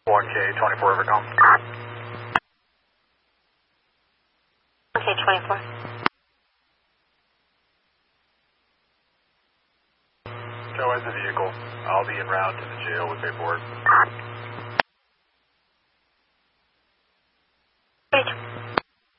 1K24 Evercom. Okay, 24. Show as a vehicle. I'll be en route to the jail with paperwork.